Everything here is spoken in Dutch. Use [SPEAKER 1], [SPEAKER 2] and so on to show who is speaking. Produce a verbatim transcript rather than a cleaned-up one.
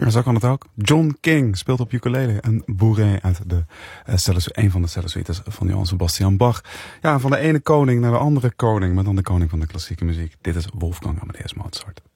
[SPEAKER 1] Ja, zo kan het ook. John King speelt op ukulele. Een bourrée uit de uh, celles, een van de cellensuites van Johann Sebastian Bach. Ja, van de ene koning naar de andere koning. Maar dan de koning van de klassieke muziek. Dit is Wolfgang Amadeus Mozart.